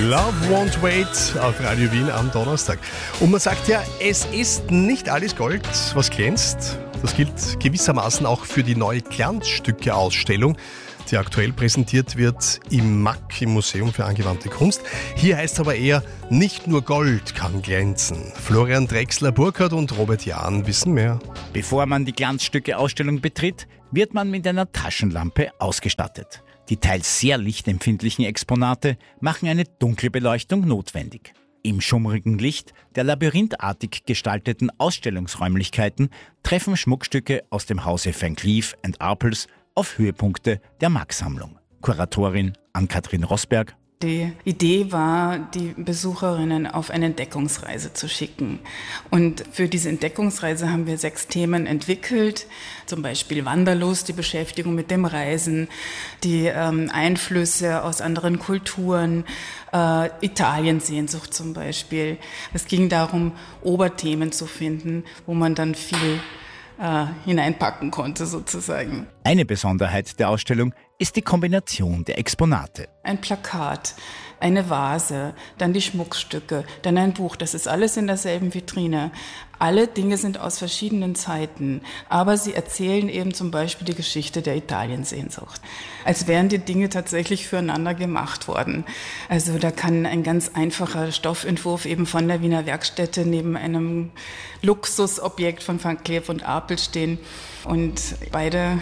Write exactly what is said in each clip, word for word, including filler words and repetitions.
Love Won't Wait auf Radio Wien am Donnerstag. Und man sagt ja, es ist nicht alles Gold, was glänzt. Das gilt gewissermaßen auch für die neue Glanzstücke-Ausstellung, die aktuell präsentiert wird im M A K, im Museum für angewandte Kunst. Hier heißt es aber eher, nicht nur Gold kann glänzen. Florian Drechsler-Burkhardt und Robert Jahn wissen mehr. Bevor man die Glanzstücke-Ausstellung betritt, wird man mit einer Taschenlampe ausgestattet. Die teils sehr lichtempfindlichen Exponate machen eine Dunkelbeleuchtung notwendig. Im schummrigen Licht der labyrinthartig gestalteten Ausstellungsräumlichkeiten treffen Schmuckstücke aus dem Hause Van Cleef and Arpels auf Höhepunkte der M A K-Sammlung. Kuratorin Ann-Kathrin Rosberg. Die Idee war, die Besucherinnen auf eine Entdeckungsreise zu schicken. Und für diese Entdeckungsreise haben wir sechs Themen entwickelt. Zum Beispiel Wanderlust, die Beschäftigung mit dem Reisen, die ähm, Einflüsse aus anderen Kulturen, äh, Italiensehnsucht zum Beispiel. Es ging darum, Oberthemen zu finden, wo man dann viel äh, hineinpacken konnte sozusagen. Eine Besonderheit der Ausstellung ist die Kombination der Exponate. Ein Plakat, eine Vase, dann die Schmuckstücke, dann ein Buch. Das ist alles in derselben Vitrine. Alle Dinge sind aus verschiedenen Zeiten, aber sie erzählen eben zum Beispiel die Geschichte der Italiensehnsucht. Als wären die Dinge tatsächlich füreinander gemacht worden. Also da kann ein ganz einfacher Stoffentwurf eben von der Wiener Werkstätte neben einem Luxusobjekt von Van Cleef und Arpels stehen. Und beide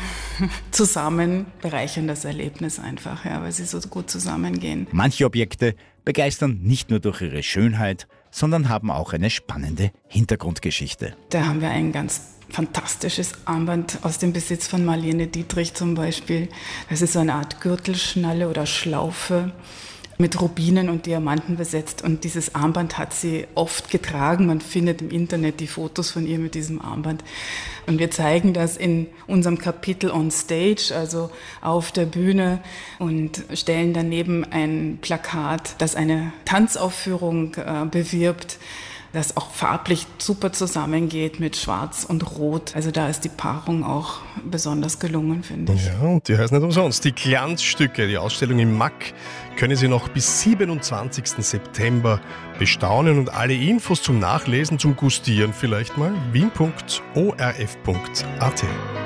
zusammen bereichern das Erlebnis einfach, ja, weil sie so gut zusammengehen. Manche Objekte begeistern nicht nur durch ihre Schönheit, sondern haben auch eine spannende Hintergrundgeschichte. Da haben wir ein ganz fantastisches Armband aus dem Besitz von Marlene Dietrich zum Beispiel. Das ist so eine Art Gürtelschnalle oder Schlaufe mit Rubinen und Diamanten besetzt. Und dieses Armband hat sie oft getragen. Man findet im Internet die Fotos von ihr mit diesem Armband. Und wir zeigen das in unserem Kapitel on Stage, also auf der Bühne, und stellen daneben ein Plakat, das eine Tanzaufführung äh, bewirbt, das auch farblich super zusammengeht mit Schwarz und Rot. Also da ist die Paarung auch besonders gelungen, finde ich. Ja, und die heißt nicht umsonst. Die Glanzstücke, die Ausstellung im M A K, können Sie noch bis siebenundzwanzigsten September bestaunen. Und alle Infos zum Nachlesen, zum Gustieren vielleicht mal, wien punkt o r f punkt a t.